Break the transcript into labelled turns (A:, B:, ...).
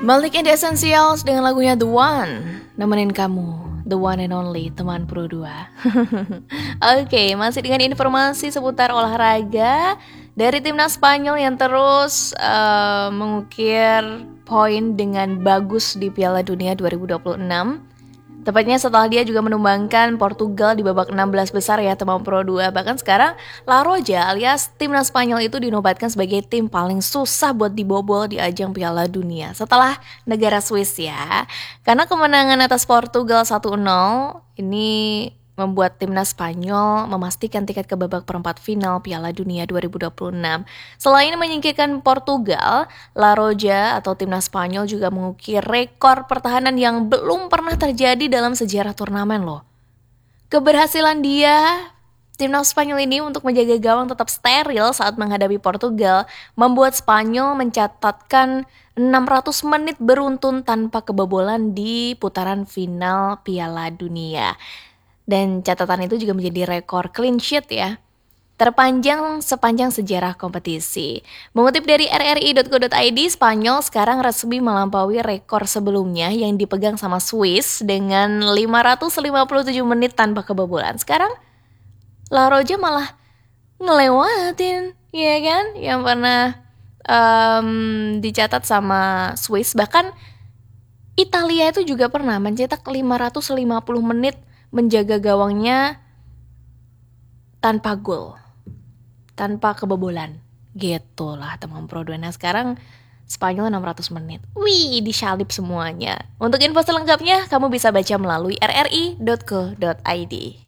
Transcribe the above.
A: Balik in the Essentials dengan lagunya The One, nemenin kamu, the one and only teman Pro 2. Oke, masih dengan informasi seputar olahraga dari timnas Spanyol yang terus mengukir poin dengan bagus di Piala Dunia 2026. Tepatnya setelah dia juga menumbangkan Portugal di babak 16 besar ya teman Pro 2. Bahkan sekarang La Roja alias timnas Spanyol itu dinobatkan sebagai tim paling susah buat dibobol di ajang Piala Dunia setelah negara Swiss ya. Karena kemenangan atas Portugal 1-0 ini membuat timnas Spanyol memastikan tiket ke babak perempat final Piala Dunia 2026. Selain menyingkirkan Portugal, La Roja atau timnas Spanyol juga mengukir rekor pertahanan yang belum pernah terjadi dalam sejarah turnamen loh. Keberhasilan dia, timnas Spanyol ini untuk menjaga gawang tetap steril saat menghadapi Portugal membuat Spanyol mencatatkan 600 menit beruntun tanpa kebobolan di putaran final Piala Dunia. Dan catatan itu juga menjadi rekor clean sheet ya, terpanjang sepanjang sejarah kompetisi. Mengutip dari rri.co.id, Spanyol sekarang resmi melampaui rekor sebelumnya yang dipegang sama Swiss dengan 557 menit tanpa kebobolan. Sekarang La Roja malah ngelewatin, ya kan, yang pernah dicatat sama Swiss. Bahkan Italia itu juga pernah mencetak 550 menit menjaga gawangnya tanpa gol, tanpa kebobolan. Gitu lah teman Pro 2. Nah sekarang Spanyol 600 menit. Wih, disalip semuanya. Untuk info selengkapnya kamu bisa baca melalui rri.co.id.